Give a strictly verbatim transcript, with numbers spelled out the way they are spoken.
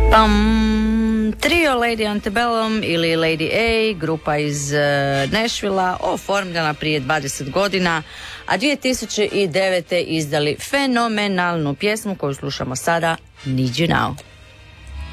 Um, trio Lady Antebellum ili Lady A, grupa iz uh, Nashvilla, oformljena prije dvadeset godina, a dvije tisuće devete izdali fenomenalnu pjesmu koju slušamo sada, Need You Now.